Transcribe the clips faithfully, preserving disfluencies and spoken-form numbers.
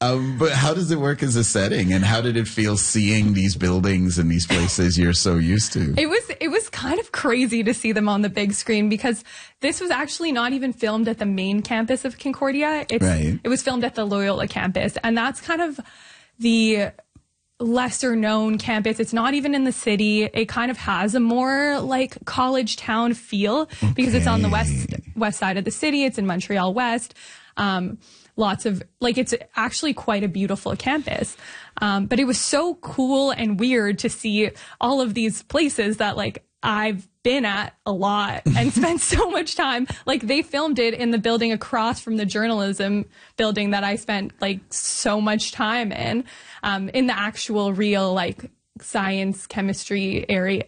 Um, but how does it work as a setting, and how did it feel seeing these buildings and these places you're so used to? It was it was kind of crazy to see them on the big screen, because this was actually not even filmed at the main campus of Concordia. It's, right. It was filmed at the Loyola campus, and that's kind of the lesser known campus. It's not even in the city. It kind of has a more like college town feel, okay. because it's on the west west side of the city. It's in Montreal West. Um, lots of like, it's actually quite a beautiful campus. Um, but it was so cool and weird to see all of these places that like I've been at a lot and spent so much time. Like they filmed it in the building across from the journalism building that I spent like so much time in, um, in the actual real like science, chemistry area,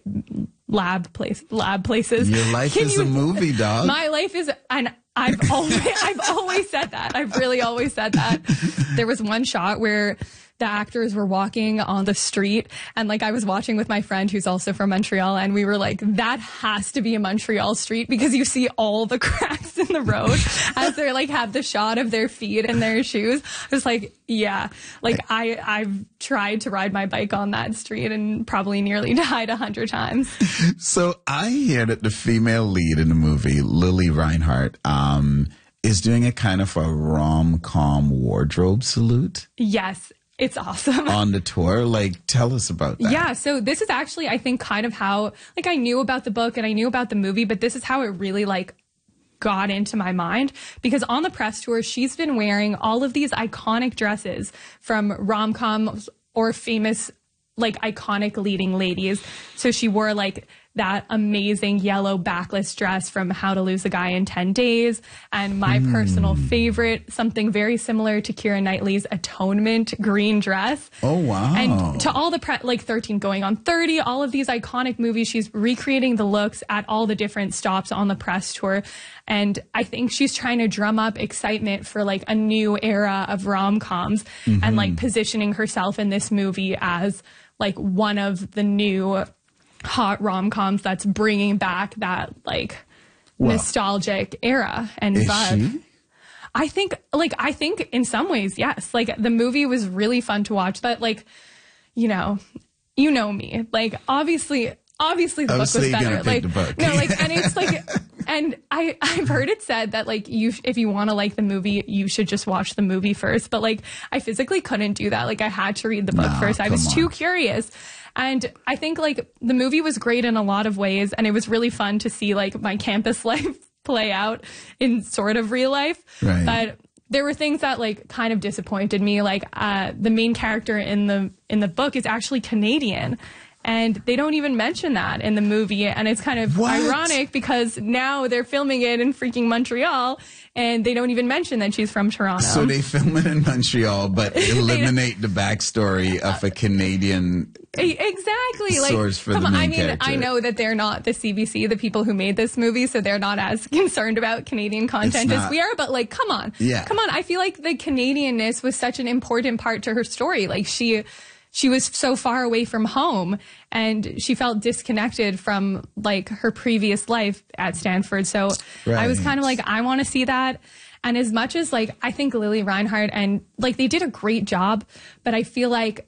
lab place, lab places. Your life Can is you, a movie, dog. My life is, and I've always, I've always said that. I've really always said that. There was one shot where the actors were walking on the street, and like I was watching with my friend who's also from Montreal, and we were like, that has to be a Montreal street, because you see all the cracks in the road as they're like have the shot of their feet and their shoes. I was like, yeah, like I, I've tried to ride my bike on that street and probably nearly died a hundred times. So I hear that the female lead in the movie, Lili Reinhart, um, is doing a kind of a rom-com wardrobe salute. Yes. It's awesome. On the tour. Like, tell us about that. Yeah, so this is actually, I think, kind of how, like, I knew about the book and I knew about the movie, but this is how it really, like, got into my mind. Because on the press tour, she's been wearing all of these iconic dresses from rom-coms or famous, like, iconic leading ladies. So she wore, like, that amazing yellow backless dress from How to Lose a Guy in ten days. And my mm. personal favorite, something very similar to Keira Knightley's Atonement green dress. Oh, wow. And to all the, pre- like thirteen going on thirty, all of these iconic movies, she's recreating the looks at all the different stops on the press tour. And I think she's trying to drum up excitement for like a new era of rom-coms mm-hmm. and like positioning herself in this movie as like one of the new hot rom-coms that's bringing back that like well, nostalgic era and is vibe. She? I think like I think in some ways yes, like the movie was really fun to watch, but like you know you know me, like obviously obviously the obviously book was better, like the book. no like and it's like and I I've heard it said that like you if you want to like the movie you should just watch the movie first, but like I physically couldn't do that. Like I had to read the book no, first. I was on. too curious. And I think like the movie was great in a lot of ways, and it was really fun to see like my campus life play out in sort of real life. Right. But there were things that like kind of disappointed me. Like uh, the main character in the in the book is actually Canadian. And they don't even mention that in the movie. And it's kind of what? ironic because now they're filming it in freaking Montreal and they don't even mention that she's from Toronto. So they film it in Montreal, but eliminate the backstory of a Canadian exactly like source for come the on, main I mean, character. I know that they're not the C B C, the people who made this movie, so they're not as concerned about Canadian content as we are. But like, come on. Yeah. Come on. I feel like the Canadianness was such an important part to her story. Like she... She was so far away from home and she felt disconnected from like her previous life at Stanford. So right. I was kind of like, I want to see that. And as much as like, I think Lili Reinhart and like they did a great job, but I feel like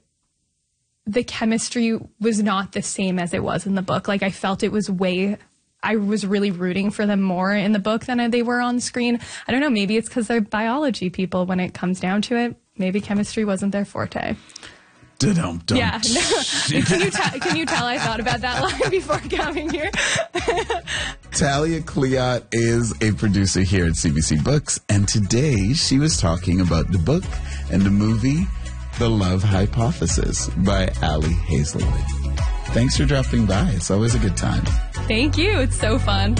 the chemistry was not the same as it was in the book. Like I felt it was way, I was really rooting for them more in the book than they were on screen. I don't know. Maybe it's because they're biology people when it comes down to it. Maybe chemistry wasn't their forte. Dum, dum. Yeah. No. Can you tell? Can you tell I thought about that line before coming here? Talia Cleott is a producer here at C B C Books, and today she was talking about the book and the movie, The Love Hypothesis by Ali Hazelwood. Thanks for dropping by. It's always a good time. Thank you. It's so fun.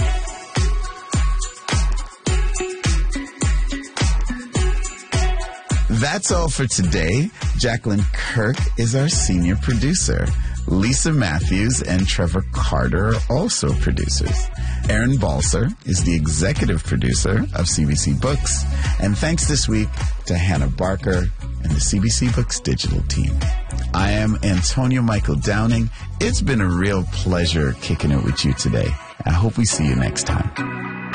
That's all for today. Jacqueline Kirk is our senior producer. Lisa Matthews and Trevor Carter are also producers. Aaron Balser is the executive producer of C B C Books. And thanks this week to Hannah Barker and the C B C Books digital team. I am Antonio Michael Downing. It's been a real pleasure kicking it with you today. I hope we see you next time.